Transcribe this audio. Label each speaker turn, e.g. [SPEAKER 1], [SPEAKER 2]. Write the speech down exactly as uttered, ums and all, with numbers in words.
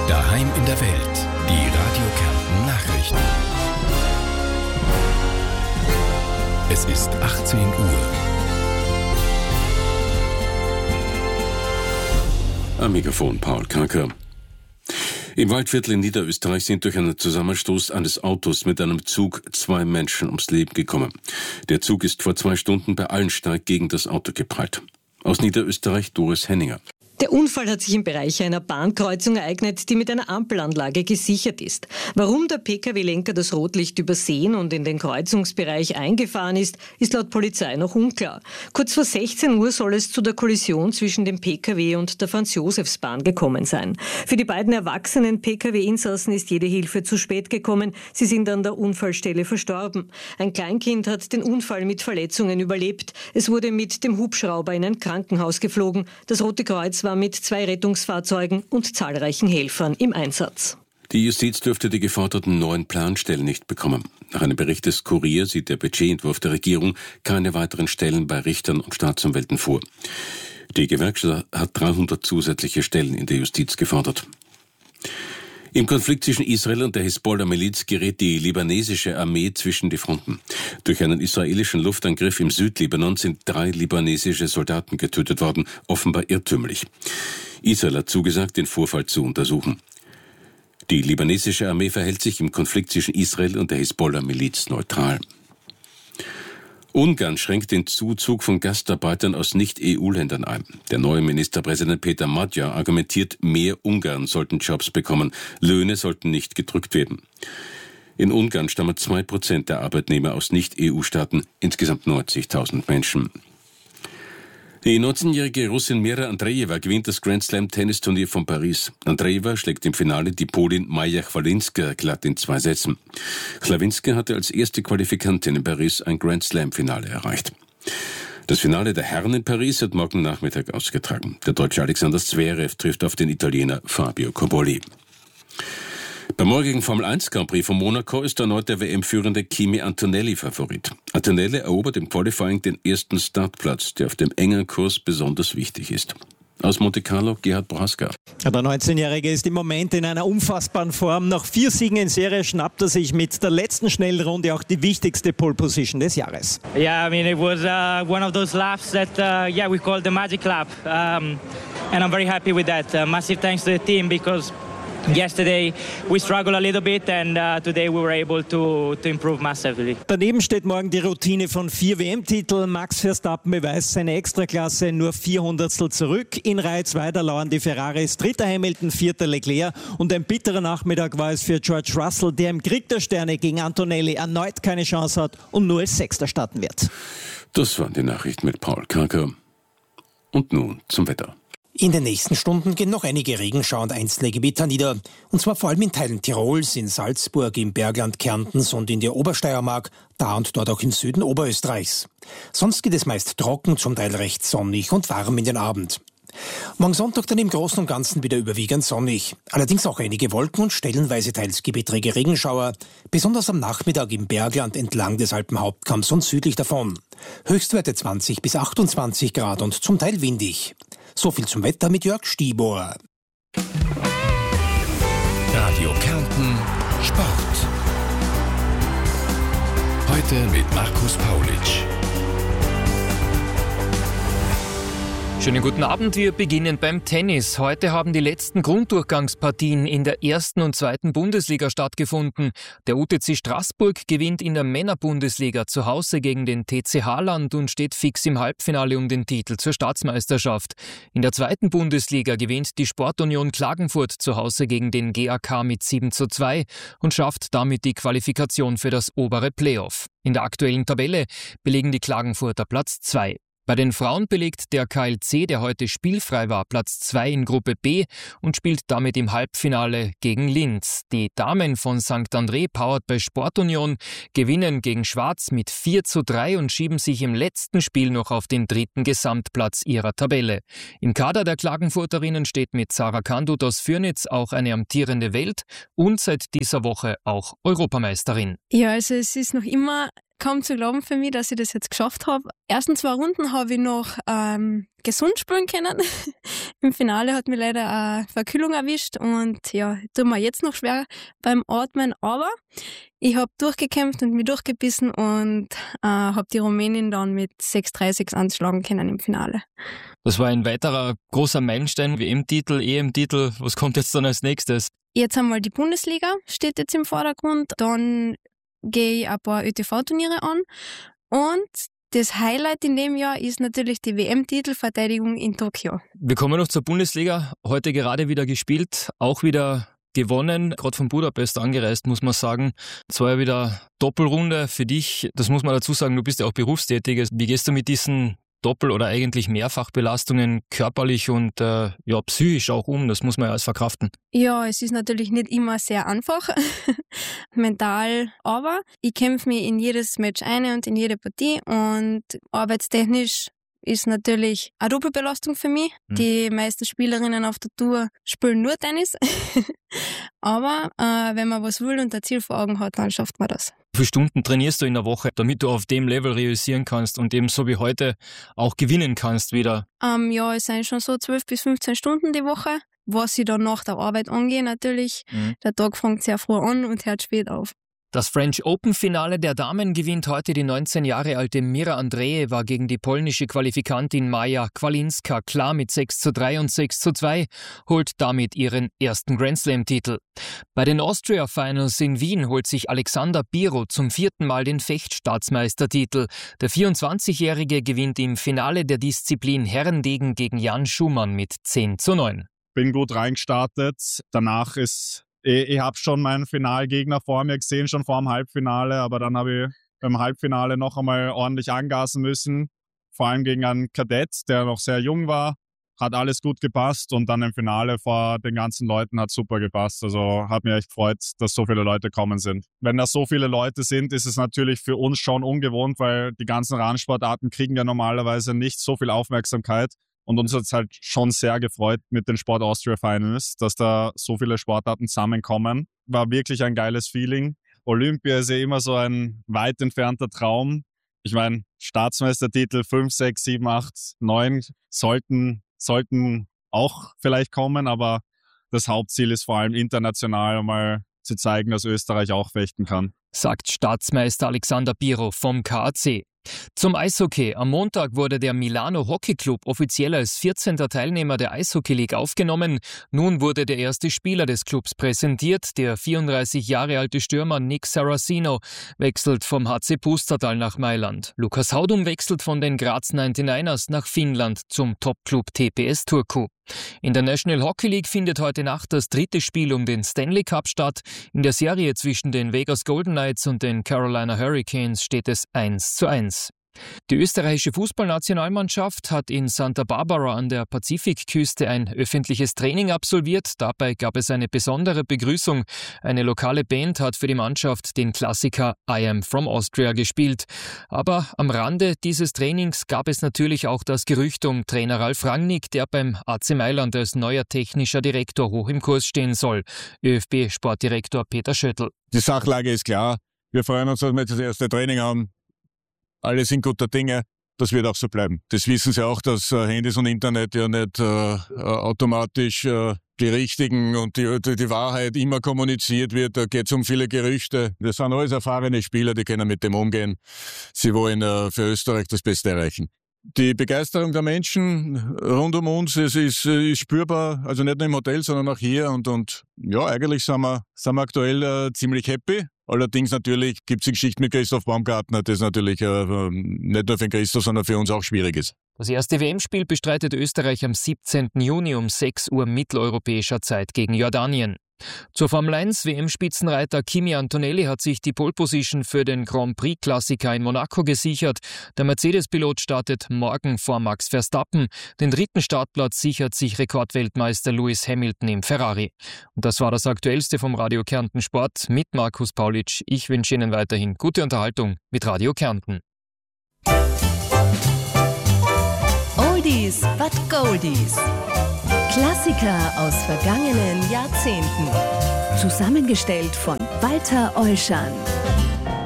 [SPEAKER 1] Daheim in der Welt. Die Radio Kärnten Nachrichten. Es ist achtzehn Uhr.
[SPEAKER 2] Am Mikrofon Paul Kacker. Im Waldviertel in Niederösterreich sind durch einen Zusammenstoß eines Autos mit einem Zug zwei Menschen ums Leben gekommen. Der Zug ist vor zwei Stunden bei Allensteig gegen das Auto geprallt. Aus Niederösterreich Doris Henninger.
[SPEAKER 3] Der Unfall hat sich im Bereich einer Bahnkreuzung ereignet, die mit einer Ampelanlage gesichert ist. Warum der Pkw-Lenker das Rotlicht übersehen und in den Kreuzungsbereich eingefahren ist, ist laut Polizei noch unklar. Kurz vor sechzehn Uhr soll es zu der Kollision zwischen dem Pkw und der Franz-Josefs-Bahn gekommen sein. Für die beiden erwachsenen Pkw-Insassen ist jede Hilfe zu spät gekommen. Sie sind an der Unfallstelle verstorben. Ein Kleinkind hat den Unfall mit Verletzungen überlebt. Es wurde mit dem Hubschrauber in ein Krankenhaus geflogen. Das Rote Kreuz war mit zwei Rettungsfahrzeugen und zahlreichen Helfern im Einsatz.
[SPEAKER 2] Die Justiz dürfte die geforderten neuen Planstellen nicht bekommen. Nach einem Bericht des Kurier sieht der Budgetentwurf der Regierung keine weiteren Stellen bei Richtern und Staatsanwälten vor. Die Gewerkschaft hat dreihundert zusätzliche Stellen in der Justiz gefordert. Im Konflikt zwischen Israel und der Hisbollah-Miliz gerät die libanesische Armee zwischen die Fronten. Durch einen israelischen Luftangriff im Südlibanon sind drei libanesische Soldaten getötet worden, offenbar irrtümlich. Israel hat zugesagt, den Vorfall zu untersuchen. Die libanesische Armee verhält sich im Konflikt zwischen Israel und der Hisbollah-Miliz neutral. Ungarn schränkt den Zuzug von Gastarbeitern aus Nicht-E U-Ländern ein. Der neue Ministerpräsident Peter Magyar argumentiert, mehr Ungarn sollten Jobs bekommen, Löhne sollten nicht gedrückt werden. In Ungarn stammen zwei Prozent der Arbeitnehmer aus Nicht-E U-Staaten, insgesamt neunzigtausend Menschen. Die neunzehnjährige Russin Mira Andreeva gewinnt das Grand-Slam-Tennisturnier von Paris. Andreeva schlägt im Finale die Polin Maja Chwawinska glatt in zwei Sätzen. Chwawinska hatte als erste Qualifikantin in Paris ein Grand-Slam-Finale erreicht. Das Finale der Herren in Paris wird morgen Nachmittag ausgetragen. Der Deutsche Alexander Zverev trifft auf den Italiener Fabio Cobolli. Beim morgigen Formel eins Grand Prix von Monaco ist erneut der W M-führende Kimi Antonelli Favorit. Antonelli erobert im Qualifying den ersten Startplatz, der auf dem engen Kurs besonders wichtig ist. Aus Monte Carlo, Gerhard Braska.
[SPEAKER 4] Der neunzehnjährige ist im Moment in einer unfassbaren Form. Nach vier Siegen in Serie schnappt er sich mit der letzten Schnellrunde auch die wichtigste Pole Position des Jahres.
[SPEAKER 5] Yeah, I mean it was uh, one of those laps that uh, yeah we call the magic lap, um, and I'm very happy with that. Uh, massive thanks to the team because yesterday we struggled a little bit and uh, today we were able to, to improve massively.
[SPEAKER 4] Daneben steht morgen die Routine von vier W M-Titeln. Max Verstappen beweist seine Extraklasse nur vier Hundertstel zurück. In Reihe zwei da lauern die Ferraris, dritter Hamilton, vierter Leclerc. Und ein bitterer Nachmittag war es für George Russell, der im Krieg der Sterne gegen Antonelli erneut keine Chance hat und nur als Sechster starten wird.
[SPEAKER 2] Das waren die Nachrichten mit Paul Kacker. Und nun zum Wetter.
[SPEAKER 6] In den nächsten Stunden gehen noch einige Regenschauer und einzelne Gewitter nieder. Und zwar vor allem in Teilen Tirols, in Salzburg, im Bergland Kärntens und in der Obersteiermark, da und dort auch im Süden Oberösterreichs. Sonst geht es meist trocken, zum Teil recht sonnig und warm in den Abend. Morgen Sonntag dann im Großen und Ganzen wieder überwiegend sonnig. Allerdings auch einige Wolken und stellenweise teils gewittrige Regenschauer, besonders am Nachmittag im Bergland entlang des Alpenhauptkamms und südlich davon. Höchstwerte zwanzig bis achtundzwanzig Grad und zum Teil windig. So viel zum Wetter mit Jörg Stieber.
[SPEAKER 1] Radio Kärnten Sport. Heute mit Markus Paulitsch.
[SPEAKER 7] Schönen guten Abend, wir beginnen beim Tennis. Heute haben die letzten Grunddurchgangspartien in der ersten und zweiten Bundesliga stattgefunden. Der U T C Straßburg gewinnt in der Männerbundesliga zu Hause gegen den T C Haaland und steht fix im Halbfinale um den Titel zur Staatsmeisterschaft. In der zweiten Bundesliga gewinnt die Sportunion Klagenfurt zu Hause gegen den G A K mit sieben zu zwei und schafft damit die Qualifikation für das obere Playoff. In der aktuellen Tabelle belegen die Klagenfurter Platz zwei. Bei den Frauen belegt der K L C, der heute spielfrei war, Platz zwei in Gruppe B und spielt damit im Halbfinale gegen Linz. Die Damen von Sankt André, powered by Sportunion, gewinnen gegen Schwarz mit vier zu drei und schieben sich im letzten Spiel noch auf den dritten Gesamtplatz ihrer Tabelle. Im Kader der Klagenfurterinnen steht mit Sarah Kandut aus Fürnitz auch eine amtierende Welt- und seit dieser Woche auch Europameisterin.
[SPEAKER 8] Ja, also es ist noch immer kaum zu glauben für mich, dass ich das jetzt geschafft habe. Ersten zwei Runden habe ich noch ähm, gesund spielen können. Im Finale hat mich leider eine Verkühlung erwischt und ja, tut mir jetzt noch schwer beim Atmen, aber ich habe durchgekämpft und mich durchgebissen und äh, habe die Rumänin dann mit sechs drei, sechs eins schlagen können im Finale.
[SPEAKER 7] Das war ein weiterer großer Meilenstein, W M-Titel, E M-Titel. Was kommt jetzt dann als nächstes?
[SPEAKER 8] Jetzt einmal die Bundesliga steht jetzt im Vordergrund. Dann gehe ich ein paar Ö T V-Turniere an. Und das Highlight in dem Jahr ist natürlich die W M-Titelverteidigung in Tokio.
[SPEAKER 7] Wir kommen noch zur Bundesliga. Heute gerade wieder gespielt, auch wieder gewonnen. Gerade von Budapest angereist, muss man sagen. Es war ja wieder Doppelrunde für dich. Das muss man dazu sagen, du bist ja auch berufstätig. Wie gehst du mit diesen Doppel- oder eigentlich Mehrfachbelastungen körperlich und äh, ja psychisch auch um? Das muss man ja alles verkraften.
[SPEAKER 8] Ja, es ist natürlich nicht immer sehr einfach, mental, aber ich kämpfe mich in jedes Match ein und in jede Partie und arbeitstechnisch ist natürlich eine Doppelbelastung für mich. Hm. Die meisten Spielerinnen auf der Tour spielen nur Tennis, aber äh, wenn man was will und ein Ziel vor Augen hat, dann schafft man das.
[SPEAKER 7] Wie viele Stunden trainierst du in der Woche, damit du auf dem Level realisieren kannst und eben so wie heute auch gewinnen kannst wieder?
[SPEAKER 8] Ähm, ja, es sind schon so zwölf bis fünfzehn Stunden die Woche, was ich dann nach der Arbeit angehe natürlich. Mhm. Der Tag fängt sehr früh an und hört spät auf.
[SPEAKER 7] Das French Open-Finale der Damen gewinnt heute die neunzehn Jahre alte Mira Andreeva gegen die polnische Qualifikantin Maja Kwalinska klar mit sechs zu drei und sechs zu zwei, holt damit ihren ersten Grand-Slam-Titel. Bei den Austria Finals in Wien holt sich Alexander Biro zum vierten Mal den Fechtstaatsmeistertitel. Der vierundzwanzigjährige gewinnt im Finale der Disziplin Herrendegen gegen Jan Schumann mit zehn zu neun.
[SPEAKER 9] Bin gut reingestartet. Danach ist Ich, ich habe schon meinen Finalgegner vor mir gesehen, schon vor dem Halbfinale, aber dann habe ich beim Halbfinale noch einmal ordentlich angasen müssen, vor allem gegen einen Kadett, der noch sehr jung war, hat alles gut gepasst und dann im Finale vor den ganzen Leuten hat super gepasst. Also hat mich echt gefreut, dass so viele Leute kommen sind. Wenn da so viele Leute sind, ist es natürlich für uns schon ungewohnt, weil die ganzen Randsportarten kriegen ja normalerweise nicht so viel Aufmerksamkeit. Und uns hat es halt schon sehr gefreut mit den Sport Austria Finals, dass da so viele Sportarten zusammenkommen. War wirklich ein geiles Feeling. Olympia ist ja immer so ein weit entfernter Traum. Ich meine, Staatsmeistertitel fünf, sechs, sieben, acht, neun sollten, sollten auch vielleicht kommen, aber das Hauptziel ist vor allem international mal zu zeigen, dass Österreich auch fechten kann.
[SPEAKER 7] Sagt Staatsmeister Alexander Biro vom K A C. Zum Eishockey. Am Montag wurde der Milano Hockey Club offiziell als vierzehnter Teilnehmer der Eishockey League aufgenommen. Nun wurde der erste Spieler des Clubs präsentiert. Der vierunddreißig Jahre alte Stürmer Nick Saracino wechselt vom H C Pustertal nach Mailand. Lukas Haudum wechselt von den Graz neunundneunzigers nach Finnland zum Topclub T P S Turku. In der National Hockey League findet heute Nacht das dritte Spiel um den Stanley Cup statt. In der Serie zwischen den Vegas Golden Knights und den Carolina Hurricanes steht es eins zu eins. Die österreichische Fußballnationalmannschaft hat in Santa Barbara an der Pazifikküste ein öffentliches Training absolviert. Dabei gab es eine besondere Begrüßung. Eine lokale Band hat für die Mannschaft den Klassiker I Am From Austria gespielt. Aber am Rande dieses Trainings gab es natürlich auch das Gerücht um Trainer Ralf Rangnick, der beim A C Mailand als neuer technischer Direktor hoch im Kurs stehen soll. ÖFB-Sportdirektor Peter Schöttl.
[SPEAKER 10] Die Sachlage ist klar. Wir freuen uns, dass wir das erste Training haben. Alle sind guter Dinge, das wird auch so bleiben. Das wissen Sie auch, dass äh, Handys und Internet ja nicht äh, automatisch äh, die richtigen und die, die, die Wahrheit immer kommuniziert wird. Da geht es um viele Gerüchte. Das sind alles erfahrene Spieler, die können mit dem umgehen. Sie wollen äh, für Österreich das Beste erreichen. Die Begeisterung der Menschen rund um uns ist, ist, ist spürbar, also nicht nur im Hotel, sondern auch hier. Und, und ja, eigentlich sind wir, sind wir aktuell äh, ziemlich happy. Allerdings natürlich gibt es die Geschichte mit Christoph Baumgartner, das natürlich äh, nicht nur für Christoph, sondern für uns auch schwierig ist.
[SPEAKER 7] Das erste W M-Spiel bestreitet Österreich am siebzehnten Juni um sechs Uhr mitteleuropäischer Zeit gegen Jordanien. Zur Formel eins W M-Spitzenreiter Kimi Antonelli hat sich die Pole-Position für den Grand Prix-Klassiker in Monaco gesichert. Der Mercedes-Pilot startet morgen vor Max Verstappen. Den dritten Startplatz sichert sich Rekordweltmeister Lewis Hamilton im Ferrari. Und das war das Aktuellste vom Radio Kärnten Sport mit Markus Paulitsch. Ich wünsche Ihnen weiterhin gute Unterhaltung mit Radio Kärnten.
[SPEAKER 11] Oldies but Goldies. Klassiker aus vergangenen Jahrzehnten. Zusammengestellt von Walter Olschan.